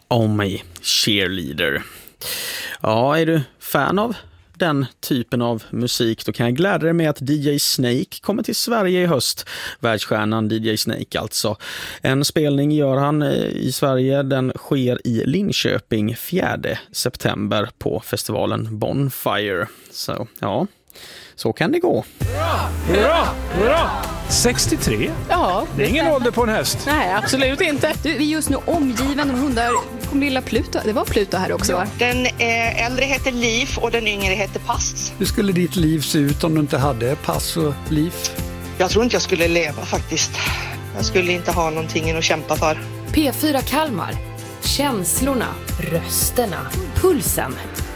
Oh My Cheerleader. Ja, är du fan av den typen av musik, då kan jag glädja dig med att DJ Snake kommer till Sverige i höst. Världsstjärnan DJ Snake alltså. En spelning gör han i Sverige. Den sker i Linköping 4 september på festivalen Bonfire. Så ja, så kan det gå. Hurra! Hurra! 63? Ja. Det är ingen ålder på en häst. Nej, absolut inte. Du, vi är just nu omgiven av hundar. Kom lilla Pluto. Det var Pluto här också, va? Den äldre heter Liv och den yngre heter Pass. Hur skulle ditt liv se ut om du inte hade Pass och Liv? Jag tror inte jag skulle leva faktiskt. Jag skulle inte ha någonting att kämpa för. P4 Kalmar. Känslorna, rösterna, pulsen.